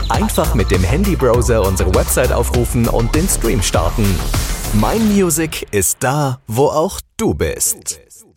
Einfach mit dem Handybrowser unsere Website aufrufen und den Stream starten. Mein Music ist da, wo auch du bist.